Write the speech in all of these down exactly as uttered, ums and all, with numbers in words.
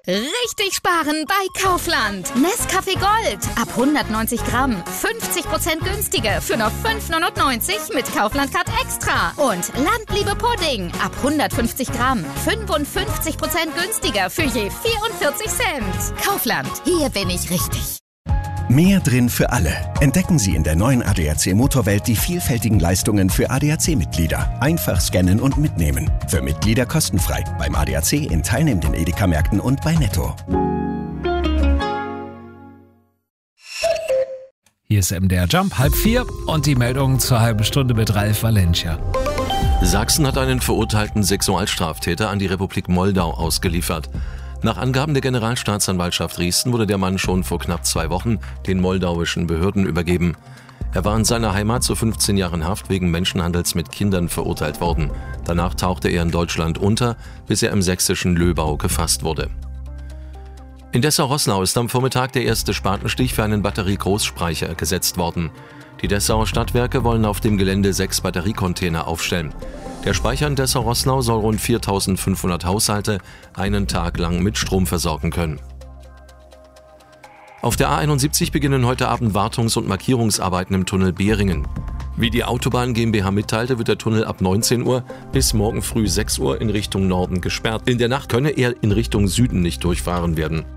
Richtig sparen bei Kaufland. Nescafé Gold ab hundertneunzig Gramm. fünfzig Prozent günstiger für nur fünf neunundneunzig mit Kaufland Card Extra. Und Landliebe Pudding ab hundertfünfzig Gramm. fünfundfünfzig Prozent günstiger für je vierundvierzig Cent. Kaufland, hier bin ich richtig. Mehr drin für alle. Entdecken Sie in der neuen A D A C Motorwelt die vielfältigen Leistungen für A D A C-Mitglieder. Einfach scannen und mitnehmen. Für Mitglieder kostenfrei. Beim A D A C in teilnehmenden Edeka-Märkten und bei Netto. Hier ist M D R Jump, halb vier und die Meldung zur halben Stunde mit Ralf Valencia. Sachsen hat einen verurteilten Sexualstraftäter an die Republik Moldau ausgeliefert. Nach Angaben der Generalstaatsanwaltschaft Dresden wurde der Mann schon vor knapp zwei Wochen den moldauischen Behörden übergeben. Er war in seiner Heimat zu fünfzehn Jahren Haft wegen Menschenhandels mit Kindern verurteilt worden. Danach tauchte er in Deutschland unter, bis er im sächsischen Löbau gefasst wurde. In Dessau-Roßlau ist am Vormittag der erste Spatenstich für einen Batterie-Großspeicher gesetzt worden. Die Dessauer Stadtwerke wollen auf dem Gelände sechs Batteriecontainer aufstellen. Der Speicher in Dessau-Roßlau soll rund viertausendfünfhundert Haushalte einen Tag lang mit Strom versorgen können. Auf der A einundsiebzig beginnen heute Abend Wartungs- und Markierungsarbeiten im Tunnel Behringen. Wie die Autobahn GmbH mitteilte, wird der Tunnel ab neunzehn Uhr bis morgen früh sechs Uhr in Richtung Norden gesperrt. In der Nacht könne er in Richtung Süden nicht durchfahren werden.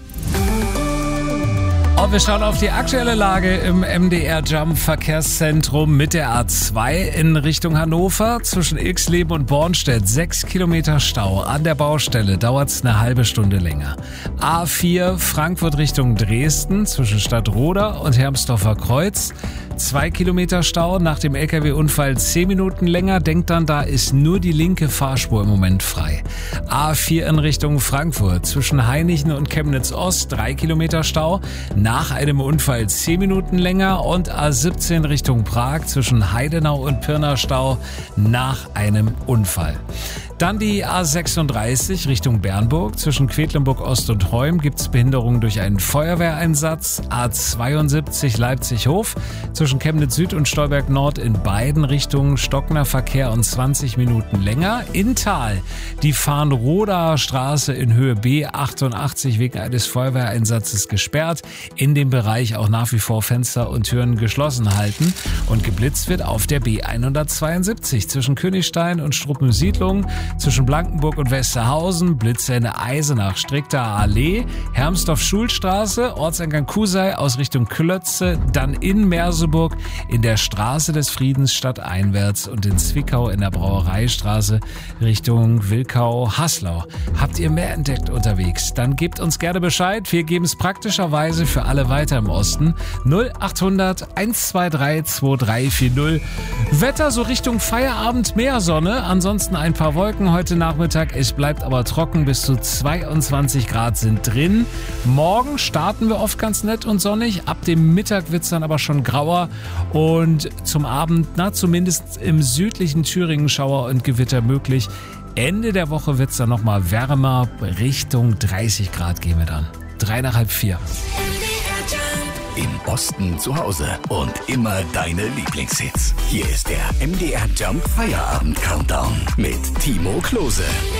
Und wir schauen auf die aktuelle Lage im M D R Jump Verkehrszentrum mit der A zwei in Richtung Hannover. Zwischen Ilksleben und Bornstedt sechs Kilometer Stau. An der Baustelle dauert es eine halbe Stunde länger. A vier Frankfurt Richtung Dresden zwischen Stadtroda und Hermsdorfer Kreuz. Zwei Kilometer Stau, nach dem L K W-Unfall zehn Minuten länger. Denkt dann, da ist nur die linke Fahrspur im Moment frei. A vier in Richtung Frankfurt zwischen Hainichen und Chemnitz Ost. Drei Kilometer Stau. Nach einem Unfall zehn Minuten länger. Und A siebzehn Richtung Prag zwischen Heidenau und Pirna Stau nach einem Unfall. Dann die A sechsunddreißig Richtung Bernburg. Zwischen Quedlinburg Ost und Heum gibt es Behinderungen durch einen Feuerwehreinsatz. A zweiundsiebzig Leipzig-Hof. Zwischen Chemnitz Süd und Stolberg Nord in beiden Richtungen stockender Verkehr und zwanzig Minuten länger. In Thal die Farnrodaer Straße in Höhe B achtundachtzig wegen eines Feuerwehreinsatzes gesperrt. In dem Bereich auch nach wie vor Fenster und Türen geschlossen halten. Und geblitzt wird auf der B hundertzweiundsiebzig zwischen Königstein und Struppensiedlung. Zwischen Blankenburg und Westerhausen, Blitze in der Eisenach, Strickter Allee, Hermsdorf-Schulstraße, Ortseingang Kusei aus Richtung Klötze, dann in Merseburg, in der Straße des Friedens stadteinwärts und in Zwickau in der Brauereistraße Richtung Wilkau-Haslau. Habt ihr mehr entdeckt unterwegs? Dann gebt uns gerne Bescheid. Wir geben es praktischerweise für alle weiter im Osten. null achthundert eins zwei drei zwei drei vier null. Wetter so Richtung Feierabend, mehr Sonne, ansonsten ein paar Wolken heute Nachmittag. Es bleibt aber trocken, bis zu zweiundzwanzig Grad sind drin. Morgen starten wir oft ganz nett und sonnig. Ab dem Mittag wird es dann aber schon grauer und zum Abend, na zumindest im südlichen Thüringen Schauer und Gewitter möglich. Ende der Woche wird es dann nochmal wärmer, Richtung dreißig Grad gehen wir dann. Drei nach halb vier. Im Osten zu Hause und immer deine Lieblingshits. Hier ist der M D R Jump Feierabend Countdown mit Timo Klose.